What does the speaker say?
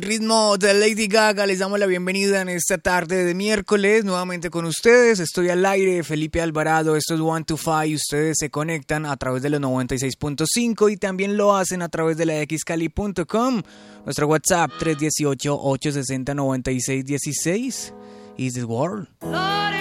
Ritmo de Lady Gaga, les damos la bienvenida en esta tarde de miércoles, nuevamente con ustedes. Estoy al aire, Felipe Alvarado, esto es 1 to 5, ustedes se conectan a través de los 96.5 y también lo hacen a través de la xcali.com. Nuestro WhatsApp 318-860-9616. Is the world.